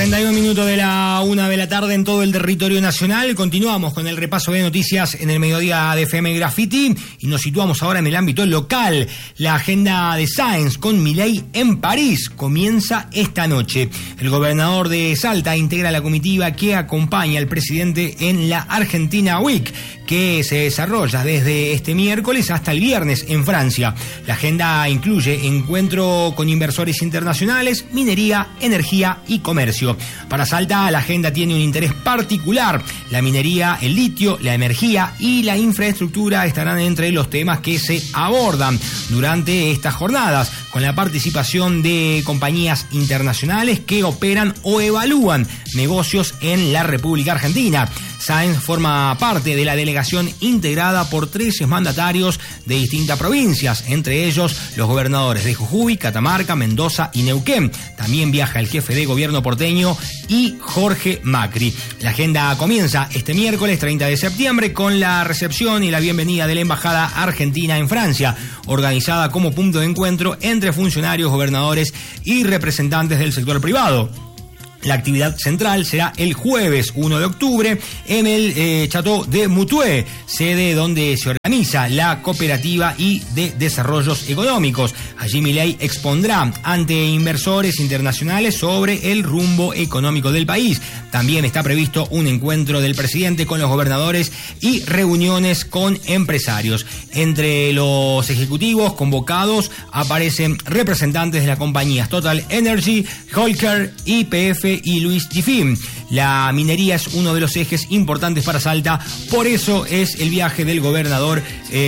31 minutos de la 1 de la tarde en todo el territorio nacional. Continuamos con el repaso de noticias en el mediodía de FM Graffiti y nos situamos ahora en el ámbito local. La agenda de Sáenz con Milei en París comienza esta noche. El gobernador de Salta integra la comitiva que acompaña al presidente en la Argentina Week, que se desarrolla desde este miércoles hasta el viernes en Francia. La agenda incluye encuentro con inversores internacionales, minería, energía y comercio. Para Salta, la agenda tiene un interés particular. La minería, el litio, la energía y la infraestructura estarán entre los temas que se abordan durante estas jornadas, con la participación de compañías internacionales que operan o evalúan negocios en la República Argentina. Sáenz forma parte de la delegación integrada por 13 mandatarios de distintas provincias, entre ellos los gobernadores de Jujuy, Catamarca, Mendoza y Neuquén. También viaja el jefe de gobierno porteño y Jorge Macri. La agenda comienza este miércoles 30 de septiembre con la recepción y la bienvenida de la Embajada Argentina en Francia, organizada como punto de encuentro entre funcionarios, gobernadores y representantes del sector privado. La actividad central será el jueves 1 de octubre en el Château de Mutué, sede donde se organiza la cooperativa y de desarrollos económicos. Allí Milei expondrá ante inversores internacionales sobre el rumbo económico del país. También está previsto un encuentro del presidente con los gobernadores y reuniones con empresarios. Entre los ejecutivos convocados aparecen representantes de las compañías Total Energy, Holker, YPF y Luis Gifim. La minería es uno de los ejes importantes para Salta, por eso es el viaje del gobernador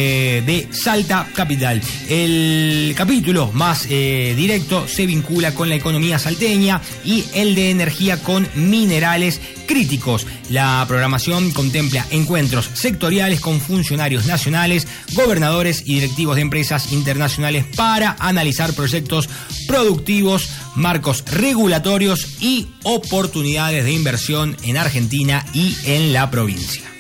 de Salta capital. El capítulo más directo se vincula con la economía salteña y el de energía con minerales críticos. La programación contempla encuentros sectoriales con funcionarios nacionales, gobernadores y directivos de empresas internacionales para analizar proyectos productivos, marcos regulatorios y oportunidades de inversión en Argentina y en la provincia.